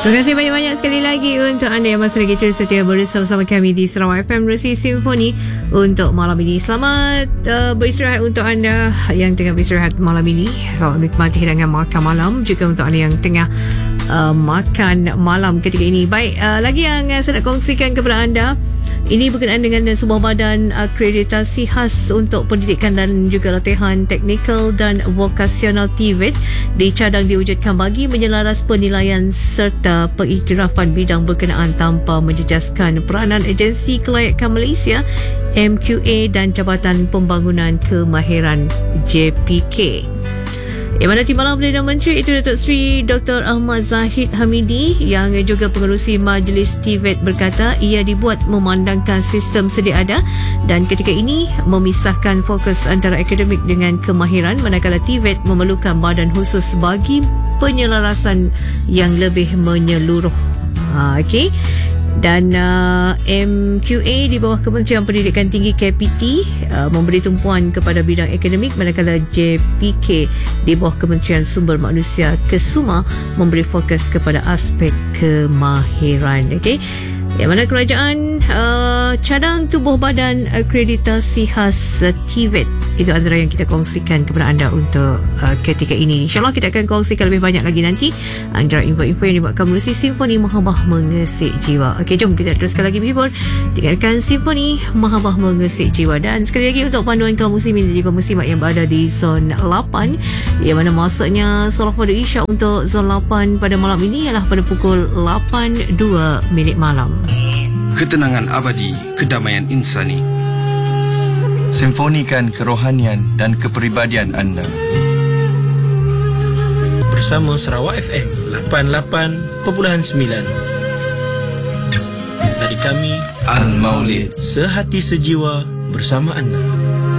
Terima kasih banyak-banyak sekali lagi untuk anda yang masih lagi terus setia bersama kami di Sarawak FM Resi Simfoni untuk malam ini. Selamat beristirahat untuk anda yang tengah beristirahat malam ini. Selamat menikmati hidangan makan malam, juga untuk anda yang tengah makan malam ketika ini. Baik, lagi yang saya nak kongsikan kepada anda, ini berkenaan dengan sebuah badan akreditasi khas untuk pendidikan dan juga latihan teknikal dan vokasional TVET dicadang diwujudkan bagi menyelaras penilaian serta pengiktirafan bidang berkenaan tanpa menjejaskan peranan Agensi Kelayakan Malaysia MQA dan Jabatan Pembangunan Kemahiran JPK. Yang mana Timbalan Perdana Menteri itu Datuk Seri Dr. Ahmad Zahid Hamidi yang juga pengerusi Majlis TVET berkata ia dibuat memandangkan sistem sedia ada dan ketika ini memisahkan fokus antara akademik dengan kemahiran, manakala TVET memerlukan badan khusus bagi penyelarasan yang lebih menyeluruh. Okey. Dan MQA di bawah Kementerian Pendidikan Tinggi KPT memberi tumpuan kepada bidang akademik, manakala JPK di bawah Kementerian Sumber Manusia KESUMA memberi fokus kepada aspek kemahiran. Okey. Yang mana kerajaan cadang tubuh badan akreditasi khas TVET. Itu antara yang kita kongsikan kepada anda untuk ketika ini. InsyaAllah kita akan kongsikan lebih banyak lagi nanti antara info-info yang dibuatkan melalui Simfoni Mahabah Mengesik Jiwa. Okey, jom kita teruskan lagi menghibur. Dengarkan Simfoni Mahabah Mengesik Jiwa. Dan sekali lagi untuk panduan kaum muslimin dan juga muslimat yang berada di zon 8, yang mana masanya solat pada Isyak untuk zon 8 pada malam ini ialah pada pukul 8.02 malam. Ketenangan abadi, kedamaian insani. Simfonikan kerohanian dan kepribadian anda bersama Sarawak FM 88.9. Dari kami Al-Maulid, sehati sejiwa bersama anda.